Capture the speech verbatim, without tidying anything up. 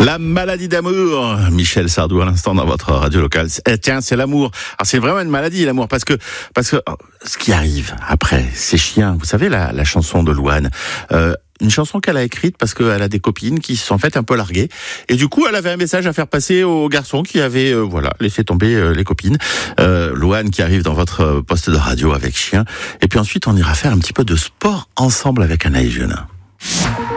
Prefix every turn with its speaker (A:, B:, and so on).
A: La maladie d'amour, Michel Sardou à l'instant dans votre radio locale. Eh, tiens, c'est l'amour. Alors c'est vraiment une maladie, l'amour, parce que parce que oh, ce qui arrive après, c'est chiant. Vous savez la, la chanson de Louane, euh, une chanson qu'elle a écrite parce qu'elle a des copines qui se sont faites un peu larguées, et du coup elle avait un message à faire passer aux garçons qui avaient euh, voilà laissé tomber euh, les copines. Euh, Louane qui arrive dans votre poste de radio avec Chien, et puis ensuite on ira faire un petit peu de sport ensemble avec Anaïs Jeunin.